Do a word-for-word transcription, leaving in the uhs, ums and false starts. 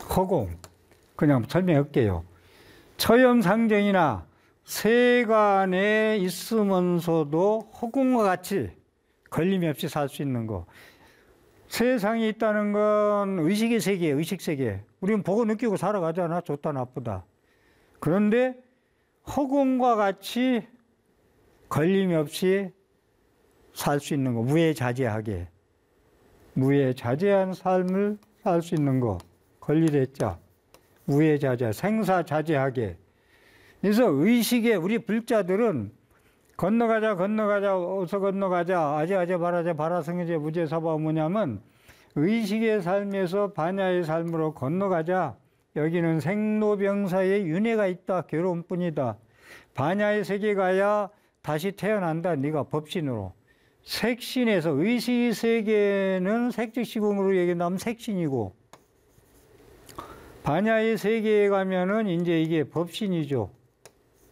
허공. 그냥 설명할게요. 처염상정이나 세간에 있으면서도 허공과 같이 걸림이 없이 살 수 있는 거. 세상에 있다는 건 의식의 세계예요. 의식 세계. 우리는 보고 느끼고 살아가잖아. 좋다 나쁘다. 그런데 허공과 같이 걸림이 없이 살 수 있는 거. 무해자재하게. 무해자재한 삶을 살 수 있는 거. 권리랬죠. 무해자재, 생사자재하게. 그래서 의식에 우리 불자들은 건너가자 건너가자 어서 건너가자 아재아재 바라재 바라성이제 무제사바 뭐냐면 의식의 삶에서 반야의 삶으로 건너가자. 여기는 생로병사의 윤회가 있다. 괴로움뿐이다. 반야의 세계 가야 다시 태어난다. 네가 법신으로. 색신에서 의식 세계는 색즉시공으로 얘기한다면 색신이고 반야의 세계에 가면은 이제 이게 법신이죠.